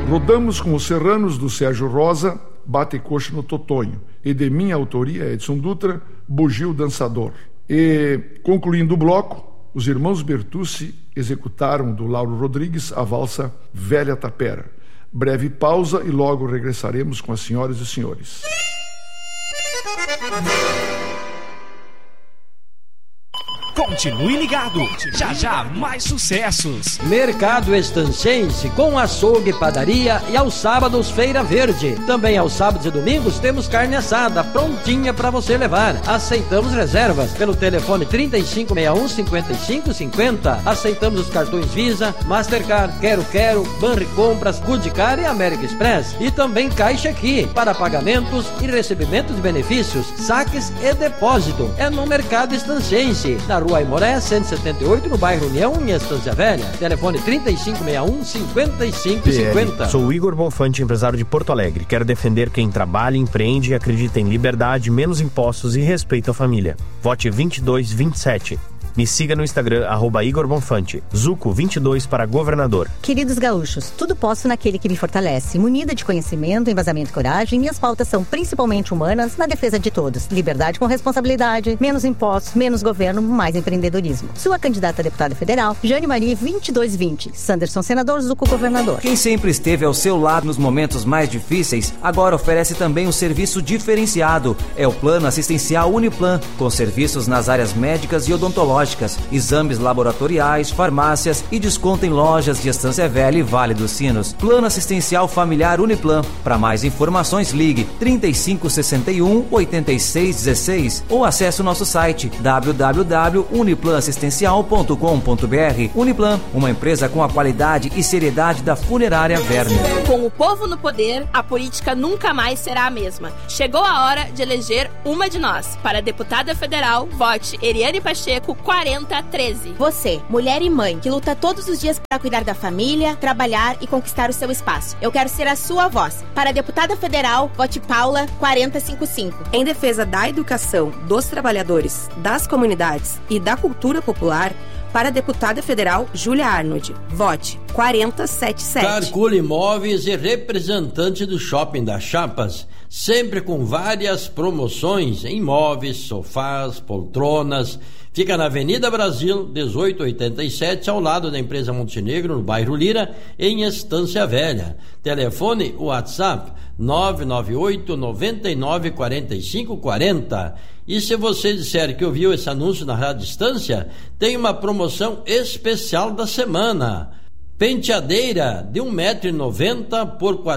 Rodamos com os Serranos, do Sérgio Rosa, Bate Coxa no Totonho. E de minha autoria, Edson Dutra, Bugio Dançador. E, concluindo o bloco, os irmãos Bertucci executaram do Lauro Rodrigues a valsa Velha Tapera. Breve pausa e logo regressaremos com as senhoras e senhores. Continue ligado, já já mais sucessos. Mercado Estancense com açougue, padaria e aos sábados Feira Verde. Também aos sábados e domingos temos carne assada prontinha para você levar. Aceitamos reservas pelo telefone 3561-5550. Aceitamos os cartões Visa, Mastercard, Quero, Banri Compras, Goodcar e American Express. E também Caixa Aqui para pagamentos e recebimento de benefícios, saques e depósito. É no Mercado Estancense, na Rua Aimoré, 178, no bairro União, em Estância Velha. Telefone 3561-5550. Sou o Igor Bonfante, empresário de Porto Alegre. Quero defender quem trabalha, empreende e acredita em liberdade, menos impostos e respeito à família. Vote 2227. Me siga no Instagram, @Igor Bonfante. Zuco 22 para governador. Queridos gaúchos, tudo posso naquele que me fortalece. Munida de conhecimento, embasamento e coragem, minhas pautas são principalmente humanas, na defesa de todos. Liberdade com responsabilidade, menos impostos, menos governo, mais empreendedorismo. Sua candidata a deputada federal, Jane Marie 2220. Sanderson senador, Zuco governador. Quem sempre esteve ao seu lado nos momentos mais difíceis, agora oferece também um serviço diferenciado. É o Plano Assistencial Uniplan, com serviços nas áreas médicas e odontológicas, exames laboratoriais, farmácias e desconto em lojas de Estância Velha e Vale dos Sinos. Plano Assistencial Familiar Uniplan. Para mais informações, ligue 3561-8616 ou acesse o nosso site www.uniplanassistencial.com.br. Uniplan, uma empresa com a qualidade e seriedade da funerária Verne. Com o povo no poder, a política nunca mais será a mesma. Chegou a hora de eleger uma de nós. Para deputada federal, vote Eriane Pacheco 4013. Você, mulher e mãe, que luta todos os dias para cuidar da família, trabalhar e conquistar o seu espaço. Eu quero ser a sua voz. Para deputada federal, vote Paula 4055. Em defesa da educação, dos trabalhadores, das comunidades e da cultura popular, para a deputada federal Júlia Arnold, vote 4077. Carcula Imóveis e representante do Shopping das Chapas, sempre com várias promoções em móveis, sofás, poltronas. Fica na Avenida Brasil, 1887, ao lado da empresa Montenegro, no bairro Lira, em Estância Velha. Telefone WhatsApp 998 99 45 40. E se você disser que ouviu esse anúncio na Rádio Estância, tem uma promoção especial da semana. Penteadeira de 1,90 m por R$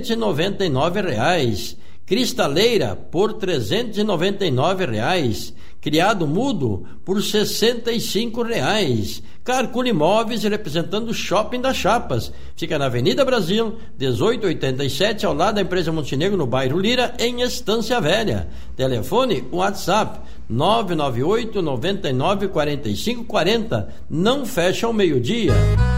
499. Cristaleira por R$ 399. Criado mudo por R$ 65. Carcula Imóveis, representando o Shopping das Chapas. Fica na Avenida Brasil, 1887, ao lado da empresa Montenegro, no bairro Lira, em Estância Velha. Telefone WhatsApp 998 99 45 40. Não fecha ao meio-dia.